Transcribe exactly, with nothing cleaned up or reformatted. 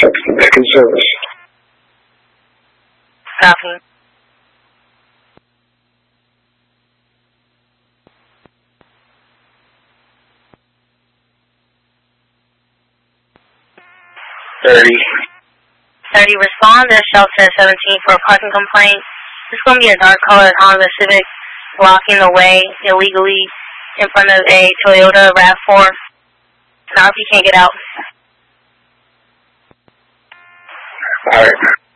Sexton back in service. Copy. thirty. thirty, respond to shelter seventeen for a parking complaint. This is going to be a dark colored Honda Civic blocking the way illegally in front of a Toyota RAV four. Now if you can't get out. Alright.